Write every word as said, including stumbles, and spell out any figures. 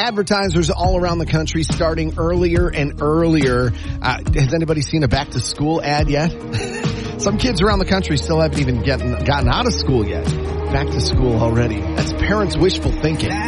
advertisers all around the country starting earlier and earlier. Uh, has anybody seen a back to school ad yet? Some kids around the country still haven't even gotten, gotten out of school yet. Back to school already. That's parents' wishful thinking.